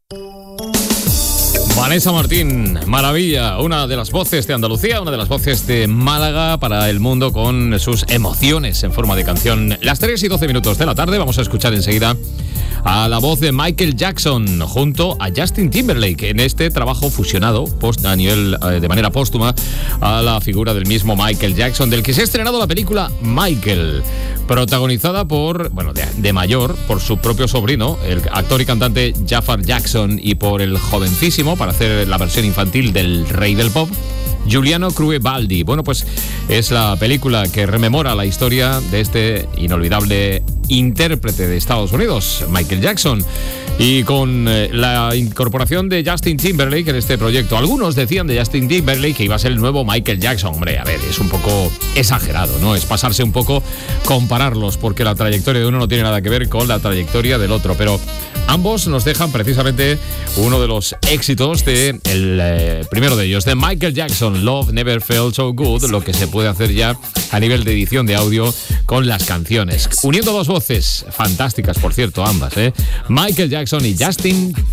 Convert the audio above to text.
Vanessa Martín, maravilla, una de las voces de Andalucía, una de las voces de Málaga para el mundo con sus emociones en forma de canción. Las 3:12 de la tarde, vamos a escuchar enseguida a la voz de Michael Jackson junto a Justin Timberlake en este trabajo fusionado de manera póstuma a la figura del mismo Michael Jackson, del que se ha estrenado la película Michael, protagonizada de mayor por su propio sobrino, el actor y cantante Jafar Jackson, y por el jovencísimo, para hacer la versión infantil del rey del pop, Giuliano Cruebaldi. Bueno, pues es la película que rememora la historia de este inolvidable intérprete de Estados Unidos, Michael Jackson, y con la incorporación de Justin Timberlake en este proyecto. Algunos decían de Justin Timberlake que iba a ser el nuevo Michael Jackson. Hombre, a ver, es un poco exagerado, ¿no? Es pasarse un poco compararlos, porque la trayectoria de uno no tiene nada que ver con la trayectoria del otro, pero ambos nos dejan precisamente uno de los éxitos de el primero de ellos, de Michael Jackson, Love Never Felt So Good, lo que se puede hacer ya a nivel de edición de audio con las canciones, uniendo dos voces fantásticas, por cierto, ambas, Michael Jackson y Justin